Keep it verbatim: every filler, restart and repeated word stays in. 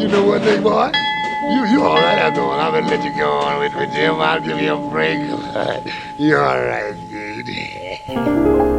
you know what, big boy? You you all right after all. I'm gonna let you go on with, with Jim. I'll give you a break. You all right, dude?